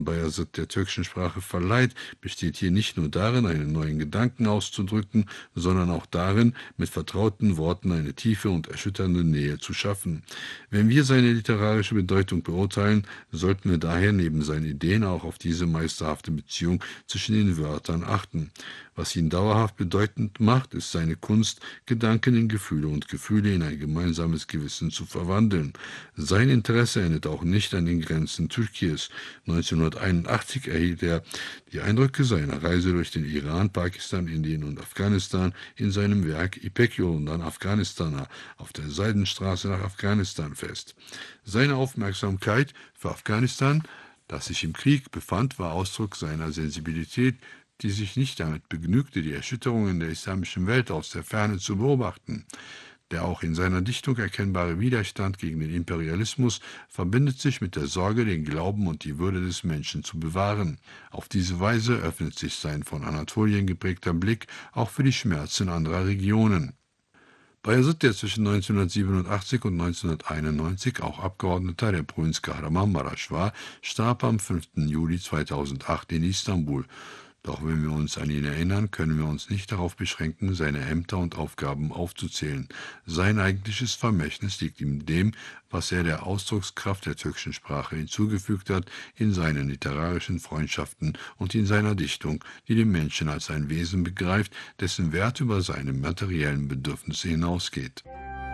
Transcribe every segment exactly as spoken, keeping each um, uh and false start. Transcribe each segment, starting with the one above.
Bayazıt der türkischen Sprache verleiht, besteht hier nicht nur darin, einen neuen Gedanken auszudrücken, sondern auch darin, mit vertrauten Worten eine tiefe und erschütternde Nähe zu schaffen. Wenn wir seine literarische Bedeutung beurteilen, sollten wir daher neben seinen Ideen auch auf diese meisterhafte Beziehung zwischen den Wörtern achten. Was ihn dauerhaft bedeutend macht, ist seine Kunst, Gedanken in Gefühle und Gefühle in ein gemeinsames Gewissen zu verwandeln. Sein Interesse endet auch nicht an den Grenzen Türkiens. neunzehnhunderteinundachtzig erhielt er die Eindrücke seiner Reise durch den Iran, Pakistan, Indien und Afghanistan in seinem Werk İpek Yolundan Afganistan'a auf der Seidenstraße nach Afghanistan fest. Seine Aufmerksamkeit für Afghanistan, das sich im Krieg befand, war Ausdruck seiner Sensibilität, die sich nicht damit begnügte, die Erschütterungen der islamischen Welt aus der Ferne zu beobachten. Der auch in seiner Dichtung erkennbare Widerstand gegen den Imperialismus verbindet sich mit der Sorge, den Glauben und die Würde des Menschen zu bewahren. Auf diese Weise öffnet sich sein von Anatolien geprägter Blick auch für die Schmerzen anderer Regionen. Bayezid, der zwischen neunzehnhundertsiebenundachtzig und neunzehnhunderteinundneunzig auch Abgeordneter der Provinz Kahramanmaraş war, starb am fünften Juli zweitausendacht in Istanbul. Doch wenn wir uns an ihn erinnern, können wir uns nicht darauf beschränken, seine Ämter und Aufgaben aufzuzählen. Sein eigentliches Vermächtnis liegt in dem, was er der Ausdruckskraft der türkischen Sprache hinzugefügt hat, in seinen literarischen Freundschaften und in seiner Dichtung, die den Menschen als ein Wesen begreift, dessen Wert über seine materiellen Bedürfnisse hinausgeht.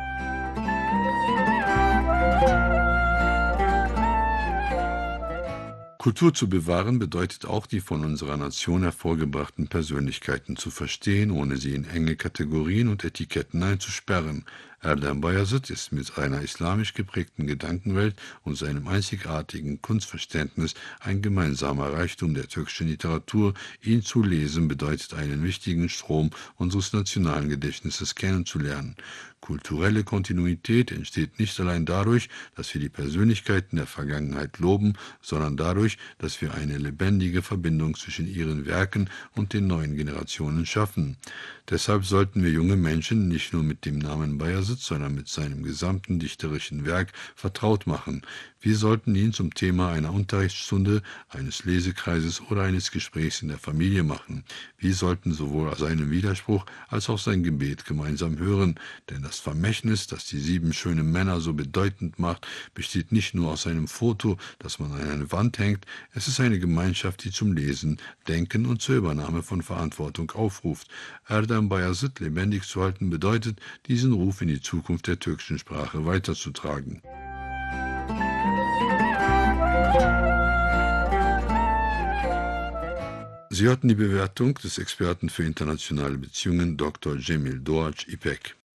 Kultur zu bewahren bedeutet auch, die von unserer Nation hervorgebrachten Persönlichkeiten zu verstehen, ohne sie in enge Kategorien und Etiketten einzusperren. Erdem Bayazıt ist mit einer islamisch geprägten Gedankenwelt und seinem einzigartigen Kunstverständnis ein gemeinsamer Reichtum der türkischen Literatur. Ihn zu lesen bedeutet, einen wichtigen Strom unseres nationalen Gedächtnisses kennenzulernen. Kulturelle Kontinuität entsteht nicht allein dadurch, dass wir die Persönlichkeiten der Vergangenheit loben, sondern dadurch, dass wir eine lebendige Verbindung zwischen ihren Werken und den neuen Generationen schaffen. Deshalb sollten wir junge Menschen nicht nur mit dem Namen Bayazıt, sondern mit seinem gesamten dichterischen Werk vertraut machen. Wir sollten ihn zum Thema einer Unterrichtsstunde, eines Lesekreises oder eines Gesprächs in der Familie machen. Wir sollten sowohl seinen Widerspruch als auch sein Gebet gemeinsam hören, denn das Vermächtnis, das die sieben schönen Männer so bedeutend macht, besteht nicht nur aus einem Foto, das man an eine Wand hängt, es ist eine Gemeinschaft, die zum Lesen, Denken und zur Übernahme von Verantwortung aufruft. Erdem Bayazıt lebendig zu halten bedeutet, diesen Ruf in die Zukunft der türkischen Sprache weiterzutragen. Sie hörten die Bewertung des Experten für internationale Beziehungen Doktor Cemil Doğaç İpek.